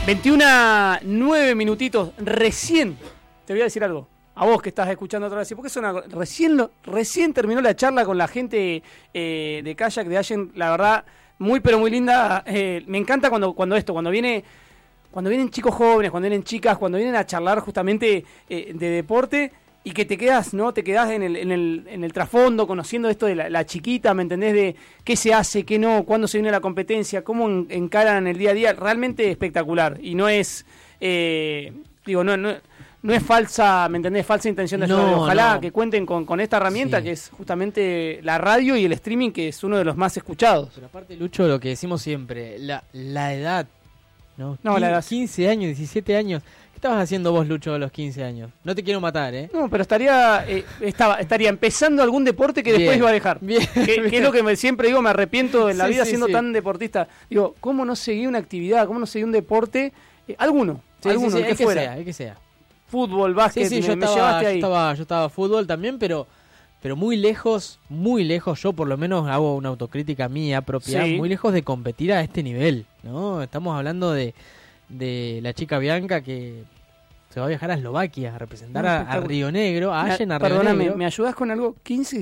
21:09 minutitos. Recién, te voy a decir algo. A vos que estás escuchando otra vez, porque recién terminó la charla con la gente de Kayak de Allen, la verdad, muy pero muy linda. Me encanta cuando vienen chicos jóvenes, cuando vienen chicas, cuando vienen a charlar justamente de deporte y que te quedás en el trasfondo conociendo esto de la chiquita, ¿me entendés? De qué se hace, qué no, cuándo se viene la competencia, cómo encaran el día a día, realmente espectacular. Y no es, no es falsa, ¿me entendés? Falsa intención de ayudar. Ojalá que cuenten con esta herramienta que es justamente la radio y el streaming, que es uno de los más escuchados. Pero aparte, Lucho, lo que decimos siempre, la edad, ¿no? La edad. 15 años, 17 años. ¿Qué estabas haciendo vos, Lucho, a los 15 años? No te quiero matar, ¿eh? No, pero estaría empezando algún deporte que después iba a dejar. Bien. Que es lo que siempre digo, me arrepiento en la vida siendo tan deportista. Digo, ¿cómo no seguí una actividad? ¿Cómo no seguí un deporte? Alguno, el que fuera. El que sea. Fútbol, básquet, yo estaba fútbol también, pero muy lejos, yo por lo menos hago una autocrítica mía propia, muy lejos de competir a este nivel, ¿no? Estamos hablando de la chica Bianca que se va a viajar a Eslovaquia a representar a Río Negro, a Allen, a Río Negro. Perdóname, ¿me ayudás con algo? 15,